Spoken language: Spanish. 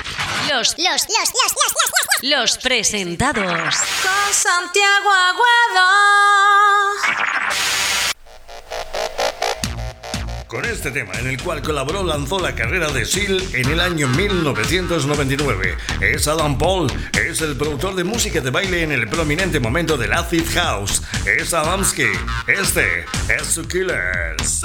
Los presentados. Con Santiago Aguado. Con este tema, en el cual colaboró, lanzó la carrera de Seal en el año 1999. Es Adam Paul, es el productor de música de baile en el prominente momento del Acid House. Es Adamski, este es su Killers.